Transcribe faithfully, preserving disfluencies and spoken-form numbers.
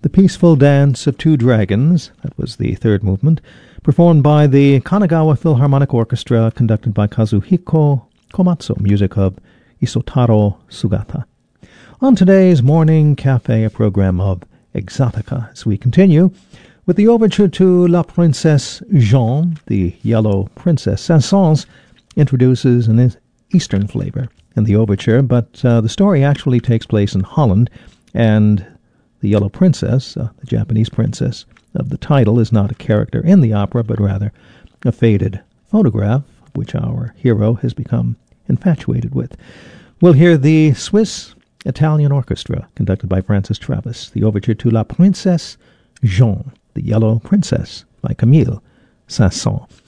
The Peaceful Dance of Two Dragons, that was the third movement, performed by the Kanagawa Philharmonic Orchestra, conducted by Kazuhiko Komatsu, music of Isotaro Sugata. On today's Morning Cafe, a program of Exotica, as we continue with the overture to La Princesse Jeanne, the Yellow Princess. Saint-Saëns introduces an Eastern flavor in the overture, but uh, the story actually takes place in Holland, and the Yellow Princess, uh, the Japanese princess of the title, is not a character in the opera, but rather a faded photograph, which our hero has become infatuated with. We'll hear the Swiss Italian Orchestra, conducted by Francis Travis, the overture to La Princesse Jeanne, the Yellow Princess, by Camille Saint-Saëns.